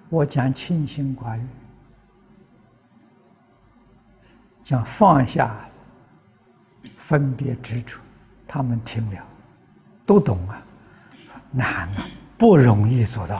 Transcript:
我讲清心寡欲，讲放下分别执着，他们听了都懂啊，难啊，不容易做到。